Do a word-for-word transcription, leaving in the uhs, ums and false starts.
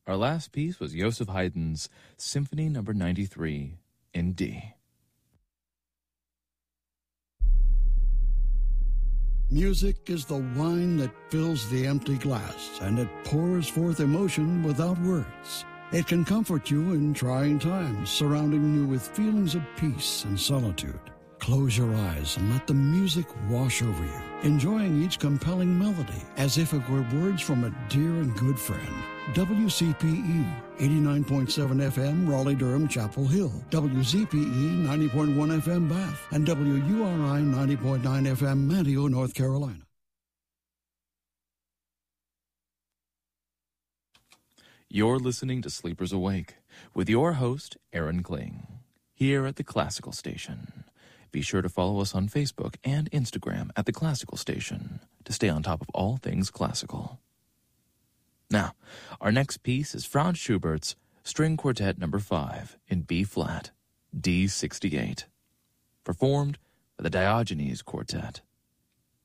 Our last piece was Joseph Haydn's Symphony Number ninety-three in D. Music is the wine that fills the empty glass, and it pours forth emotion without words. It can comfort you in trying times, surrounding you with feelings of peace and solitude. Close your eyes and let the music wash over you, enjoying each compelling melody as if it were words from a dear and good friend. W C P E, eighty-nine point seven F M, Raleigh-Durham, Chapel Hill. W Z P E, ninety point one F M, Bath. And W U R I, ninety point nine F M, Manteo, North Carolina. You're listening to Sleepers Awake with your host, Aaron Kling, here at the Classical Station. Be sure to follow us on Facebook and Instagram at the Classical Station to stay on top of all things classical. Now, our next piece is Franz Schubert's String Quartet Number five in B-flat, D sixty-eight, performed by the Diogenes Quartet.